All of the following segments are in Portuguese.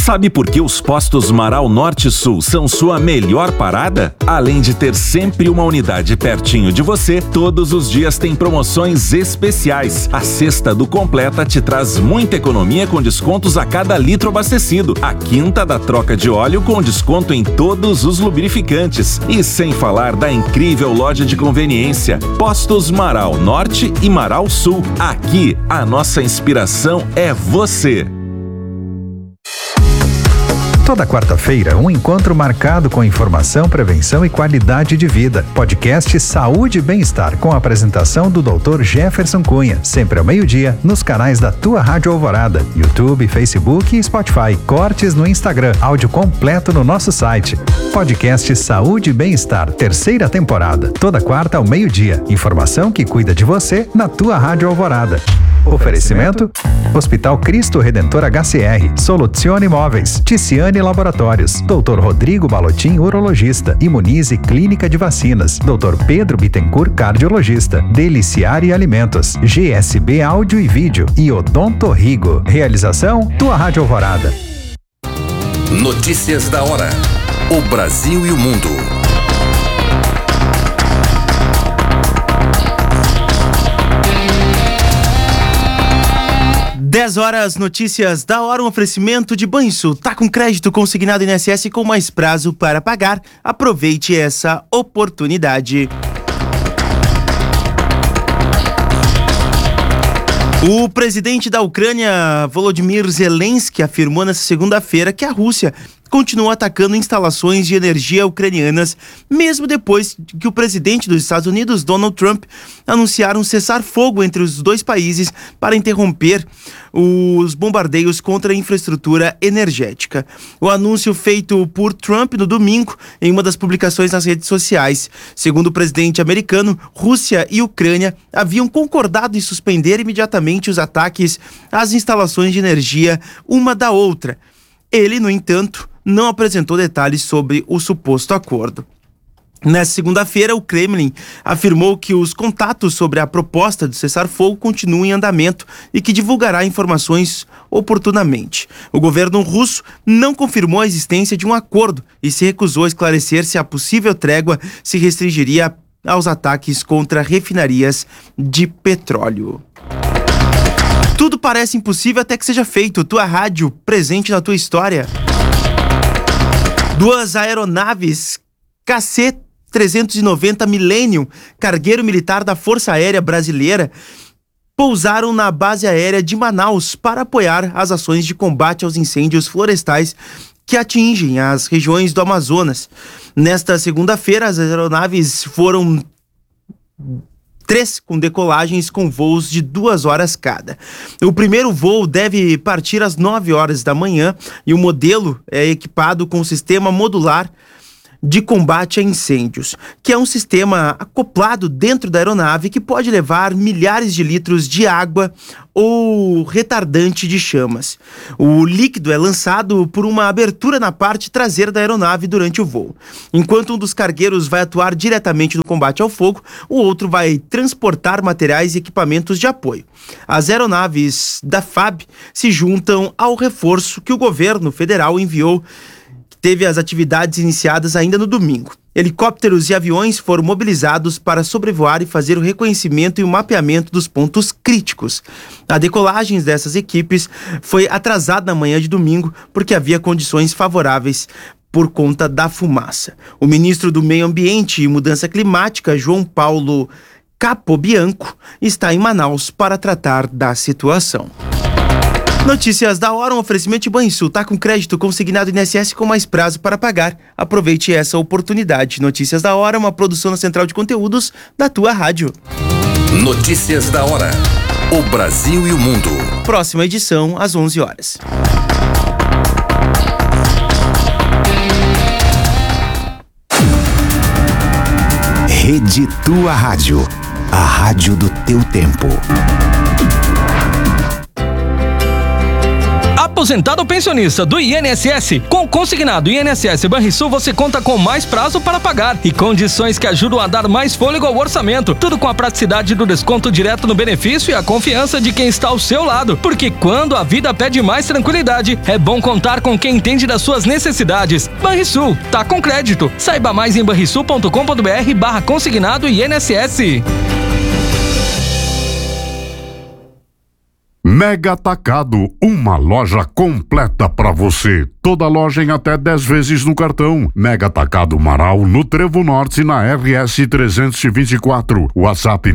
Sabe por que os postos Marau Norte e Sul são sua melhor parada? Além de ter sempre uma unidade pertinho de você, todos os dias tem promoções especiais. A cesta do Completa te traz muita economia com descontos a cada litro abastecido. A quinta da troca de óleo com desconto em todos os lubrificantes. E sem falar da incrível loja de conveniência. Postos Marau Norte e Marau Sul. Aqui, a nossa inspiração é você. Toda quarta-feira, um encontro marcado com informação, prevenção e qualidade de vida. Podcast Saúde e Bem-Estar, com a apresentação do Dr. Jefferson Cunha. Sempre ao meio-dia, nos canais da Tua Rádio Alvorada, YouTube, Facebook e Spotify. Cortes no Instagram, áudio completo no nosso site. Podcast Saúde e Bem-Estar, 3ª temporada. Toda quarta ao meio-dia. Informação que cuida de você na Tua Rádio Alvorada. Oferecimento: Hospital Cristo Redentor HCR, Soluzione Imóveis, Ticiane Laboratórios, Dr. Rodrigo Balotin, urologista, Imunize Clínica de Vacinas, Dr. Pedro Bittencourt, cardiologista, Deliciare Alimentos, GSB Áudio e Vídeo e Odonto Rigo. Realização: Tua Rádio Alvorada. Notícias da hora. O Brasil e o mundo. 10 horas, notícias da hora, um oferecimento de Banrisul. Tá com crédito consignado INSS com mais prazo para pagar? Aproveite essa oportunidade. O presidente da Ucrânia, Volodymyr Zelensky, afirmou nesta segunda-feira que a Rússia continua atacando instalações de energia ucranianas, mesmo depois que o presidente dos Estados Unidos, Donald Trump, anunciaram um cessar-fogo entre os dois países para interromper os bombardeios contra a infraestrutura energética. O anúncio feito por Trump no domingo em uma das publicações nas redes sociais. Segundo o presidente americano, Rússia e Ucrânia haviam concordado em suspender imediatamente os ataques às instalações de energia uma da outra. Ele, no entanto, não apresentou detalhes sobre o suposto acordo. Nesta segunda-feira, o Kremlin afirmou que os contatos sobre a proposta de cessar-fogo continuam em andamento e que divulgará informações oportunamente. O governo russo não confirmou a existência de um acordo e se recusou a esclarecer se a possível trégua se restringiria aos ataques contra refinarias de petróleo. Tudo parece impossível até que seja feito. Tua rádio, presente na tua história. 2 aeronaves KC-390 Millennium, cargueiro militar da Força Aérea Brasileira, pousaram na base aérea de Manaus para apoiar as ações de combate aos incêndios florestais que atingem as regiões do Amazonas. Nesta segunda-feira, as aeronaves foram 3 com decolagens com voos de 2 horas cada. O primeiro voo deve partir às 9 horas da manhã e o modelo é equipado com um sistema modular de combate a incêndios, que é um sistema acoplado dentro da aeronave que pode levar milhares de litros de água ou retardante de chamas. O líquido é lançado por uma abertura na parte traseira da aeronave durante o voo. Enquanto um dos cargueiros vai atuar diretamente no combate ao fogo, o outro vai transportar materiais e equipamentos de apoio. As aeronaves da FAB se juntam ao reforço que o governo federal enviou. Teve as atividades iniciadas ainda no domingo. Helicópteros e aviões foram mobilizados para sobrevoar e fazer o reconhecimento e o mapeamento dos pontos críticos. A decolagem dessas equipes foi atrasada na manhã de domingo porque havia condições favoráveis por conta da fumaça. O ministro do Meio Ambiente e Mudança Climática, João Paulo Capobianco, está em Manaus para tratar da situação. Notícias da hora, um oferecimento de Banrisul. Tá com crédito consignado INSS com mais prazo para pagar? Aproveite essa oportunidade. Notícias da hora, uma produção na Central de Conteúdos da Tua Rádio. Notícias da hora. O Brasil e o mundo. Próxima edição, às 11 horas. Rede Tua Rádio. A rádio do teu tempo. aposentado ou pensionista do INSS, com consignado INSS Banrisul você conta com mais prazo para pagar e condições que ajudam a dar mais fôlego ao orçamento. Tudo com a praticidade do desconto direto no benefício e a confiança de quem está ao seu lado. Porque quando a vida pede mais tranquilidade, é bom contar com quem entende das suas necessidades. Banrisul, tá com crédito. Saiba mais em banrisul.com.br/consignado INSS. Mega Atacado, uma loja completa para você. Toda loja em até 10 vezes no cartão. Mega Atacado Marau, no Trevo Norte, na RS 324. WhatsApp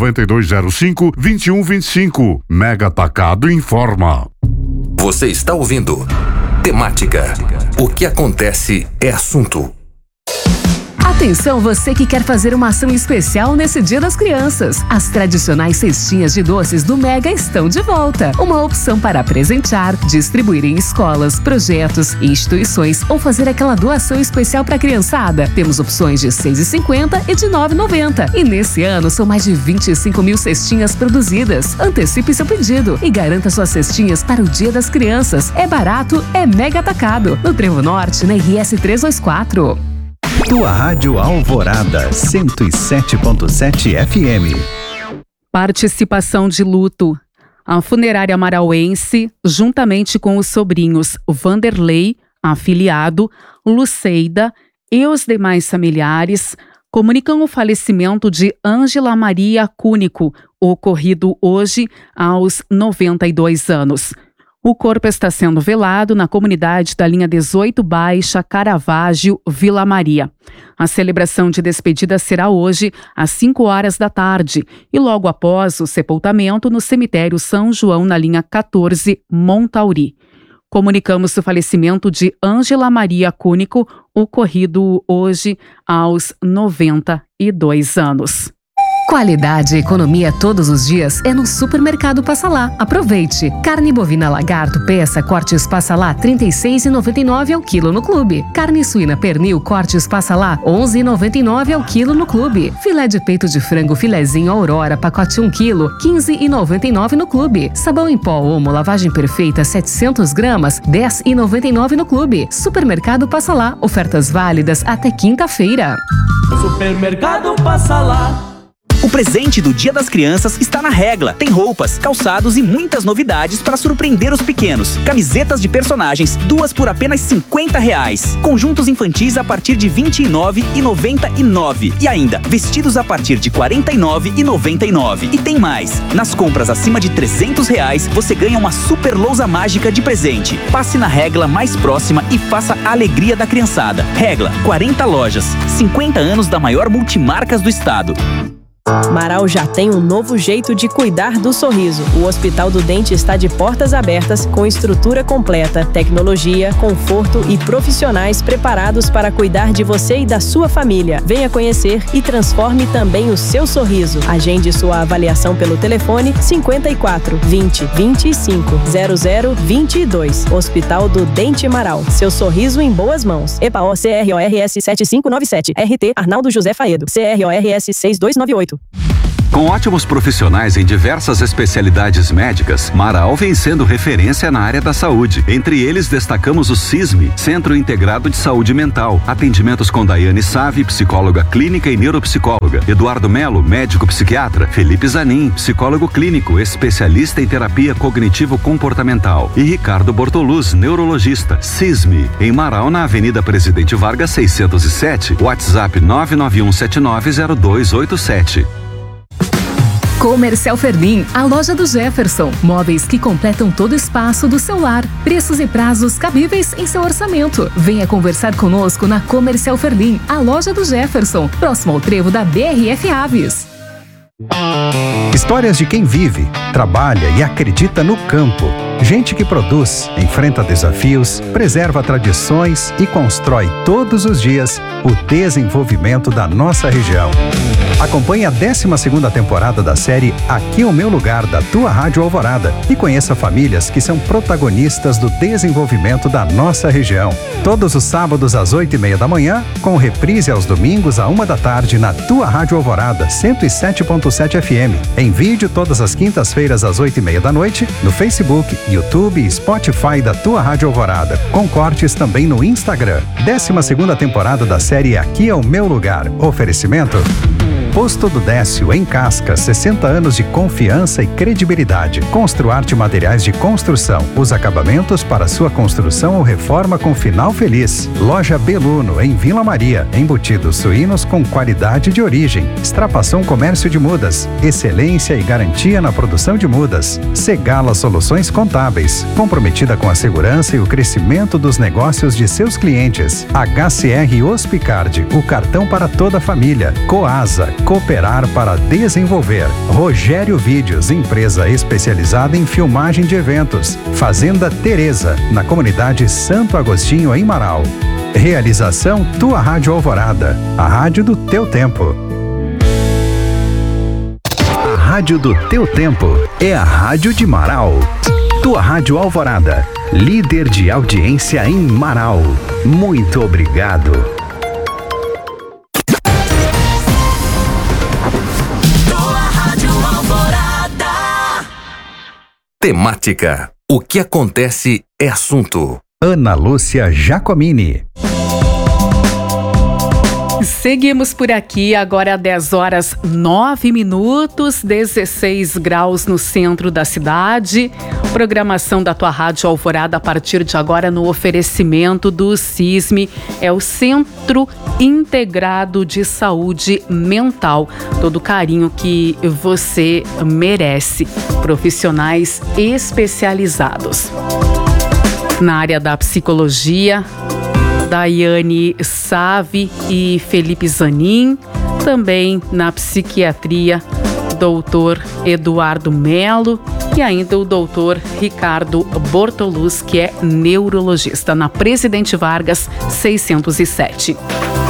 99205-2125. Mega Atacado informa. Você está ouvindo Temática. O que acontece é assunto. Atenção, você que quer fazer uma ação especial nesse Dia das Crianças. As tradicionais cestinhas de doces do Mega estão de volta. Uma opção para presentear, distribuir em escolas, projetos, instituições ou fazer aquela doação especial para a criançada. Temos opções de R$ 6,50 e de R$ 9,90. E nesse ano são mais de 25 mil cestinhas produzidas. Antecipe seu pedido e garanta suas cestinhas para o Dia das Crianças. É barato, é Mega Atacado. No Trevo Norte, na RS 324. Tua Rádio Alvorada, 107.7 FM. Participação de luto. A funerária marauense, juntamente com os sobrinhos Vanderlei, afiliado, Luceida e os demais familiares, comunicam o falecimento de Ângela Maria Cúnico, ocorrido hoje aos 92 anos. O corpo está sendo velado na comunidade da linha 18 Baixa, Caravaggio, Vila Maria. A celebração de despedida será hoje às 5 horas da tarde e logo após o sepultamento no cemitério São João, na linha 14, Montauri. Comunicamos o falecimento de Ângela Maria Cúnico, ocorrido hoje aos 92 anos. Qualidade e economia todos os dias é no Supermercado Passa Lá. Aproveite! Carne bovina lagarto peça cortes Passa Lá R$ 36,99 ao quilo no clube. Carne suína pernil cortes Passa Lá R$ 11,99 ao quilo no clube. Filé de peito de frango filezinho Aurora pacote 1 quilo R$ 15,99 no clube. Sabão em pó Omo lavagem perfeita 700 gramas R$ 10,99 no clube. Supermercado Passa Lá. Ofertas válidas até quinta-feira. Supermercado Passa Lá. O presente do Dia das Crianças está na Regla. Tem roupas, calçados e muitas novidades para surpreender os pequenos. Camisetas de personagens, 2 por apenas R$ 50. Conjuntos infantis a partir de R$ 29,99. E ainda, vestidos a partir de R$ 49,99. E tem mais. Nas compras acima de R$ 300, você ganha uma super lousa mágica de presente. Passe na Regla mais próxima e faça a alegria da criançada. Regla, 40 lojas, 50 anos da maior multimarcas do estado. Marau já tem um novo jeito de cuidar do sorriso. O Hospital do Dente está de portas abertas, com estrutura completa, tecnologia, conforto e profissionais preparados para cuidar de você e da sua família. Venha conhecer e transforme também o seu sorriso. Agende sua avaliação pelo telefone 54 20 25 00 22. Hospital do Dente Marau. Seu sorriso em boas mãos. EPAO CRORS 7597. RT Arnaldo José Faedo. CRORS 6298. Com ótimos profissionais em diversas especialidades médicas, Marau vem sendo referência na área da saúde. Entre eles, destacamos o CISME, Centro Integrado de Saúde Mental. Atendimentos com Daiane Save, psicóloga clínica e neuropsicóloga. Eduardo Melo, médico psiquiatra. Felipe Zanin, psicólogo clínico, especialista em terapia cognitivo-comportamental. E Ricardo Bortoluz, neurologista. CISME, em Marau, na Avenida Presidente Vargas 607. WhatsApp 991790287. Comercial Ferlim, a loja do Jefferson. Móveis que completam todo o espaço do seu lar. Preços e prazos cabíveis em seu orçamento. Venha conversar conosco na Comercial Ferlim, a loja do Jefferson, próximo ao trevo da BRF Aves. Histórias de quem vive, trabalha e acredita no campo. Gente que produz, enfrenta desafios, preserva tradições e constrói todos os dias o desenvolvimento da nossa região. Acompanhe a 12ª temporada da série Aqui é o Meu Lugar, da Tua Rádio Alvorada, e conheça famílias que são protagonistas do desenvolvimento da nossa região. Todos os sábados às 8h30 da manhã, com reprise aos domingos à 1 da tarde na Tua Rádio Alvorada, 107.7 FM. Em vídeo todas as quintas-feiras às 8h30 da noite, no Facebook YouTube e Spotify da tua Rádio Alvorada, com cortes também no Instagram. 12ª temporada da série Aqui é o Meu Lugar. Oferecimento Posto do Décio, em Cascas, 60 anos de confiança e credibilidade. Construarte Materiais de Construção, os acabamentos para sua construção ou reforma com final feliz. Loja Beluno, em Vila Maria, embutidos suínos com qualidade de origem. Extrapação Comércio de Mudas, excelência e garantia na produção de mudas. Segala Soluções Contábeis, comprometida com a segurança e o crescimento dos negócios de seus clientes. HCR Hospicard, o cartão para toda a família. Coasa, cooperar para desenvolver. Rogério Vídeos, empresa especializada em filmagem de eventos. Fazenda Teresa, na comunidade Santo Agostinho, em Marau. Realização Tua Rádio Alvorada, a rádio do teu tempo. A rádio do teu tempo é a rádio de Marau. Tua Rádio Alvorada, líder de audiência em Marau. Muito obrigado. Temática. O que acontece é assunto. Ana Lúcia Giacomini. Seguimos por aqui, agora 10h09, 16 graus no centro da cidade. Programação da tua Rádio Alvorada a partir de agora no oferecimento do CISME, é o Centro Integrado de Saúde Mental. Todo o carinho que você merece. Profissionais especializados na área da psicologia, Daiane Save e Felipe Zanin, também na psiquiatria, doutor Eduardo Melo e ainda o doutor Ricardo Bortoluz, que é neurologista, na Presidente Vargas 607.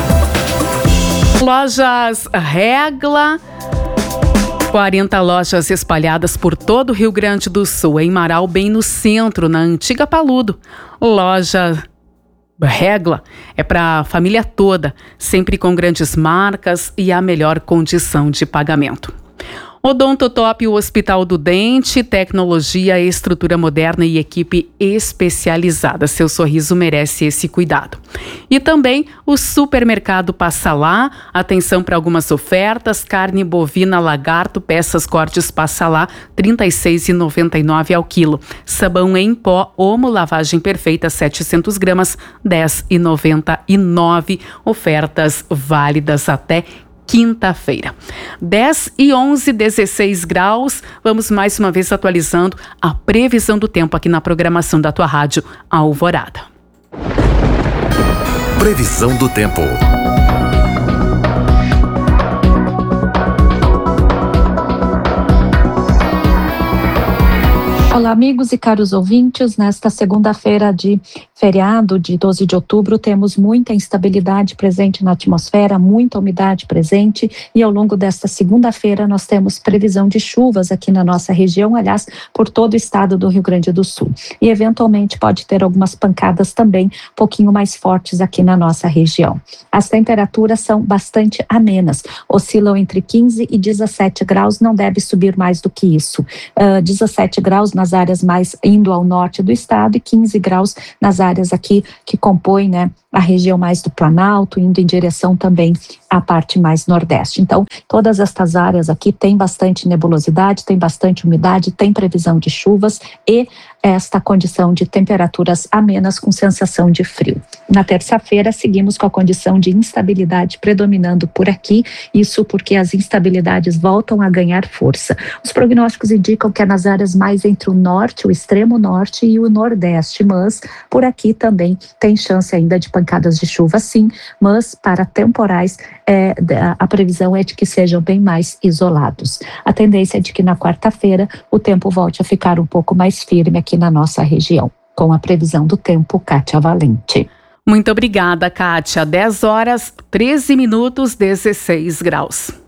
Lojas Regla, 40 lojas espalhadas por todo o Rio Grande do Sul, em Marau, bem no centro, na antiga Paludo. Loja Regla é para a família toda, sempre com grandes marcas e a melhor condição de pagamento. Odontotop, o Hospital do Dente, tecnologia, estrutura moderna e equipe especializada. Seu sorriso merece esse cuidado. E também o Supermercado Passa Lá, atenção para algumas ofertas: carne bovina lagarto, peças cortes Passa Lá, R$ 36,99 ao quilo. Sabão em pó Omo, lavagem perfeita, 700 gramas, R$ 10,99. Ofertas válidas até quinta-feira. 10h11, 16 graus. Vamos mais uma vez atualizando a previsão do tempo aqui na programação da tua Rádio Alvorada. Previsão do tempo. Olá, amigos e caros ouvintes. Nesta segunda-feira de feriado, de 12 de outubro, temos muita instabilidade presente na atmosfera, muita umidade presente, e ao longo desta segunda-feira nós temos previsão de chuvas aqui na nossa região, aliás, por todo o estado do Rio Grande do Sul. E eventualmente pode ter algumas pancadas também um pouquinho mais fortes aqui na nossa região. As temperaturas são bastante amenas, oscilam entre 15 e 17 graus, não deve subir mais do que isso. 17 graus nas áreas mais indo ao norte do estado e 15 graus nas áreas aqui que compõem, a região mais do Planalto, indo em direção também à parte mais nordeste. Então, todas estas áreas aqui têm bastante nebulosidade, tem bastante umidade, tem previsão de chuvas e esta condição de temperaturas amenas com sensação de frio. Na terça-feira, seguimos com a condição de instabilidade predominando por aqui, isso porque as instabilidades voltam a ganhar força. Os prognósticos indicam que é nas áreas mais entre o norte, o extremo norte e o nordeste, mas por aqui também tem chance ainda de pancadas de chuva, sim, mas para temporais a previsão é de que sejam bem mais isolados. A tendência é de que na quarta-feira o tempo volte a ficar um pouco mais firme aqui na nossa região. Com a previsão do tempo, Kátia Valente. Muito obrigada, Kátia. 10h13, 16 graus.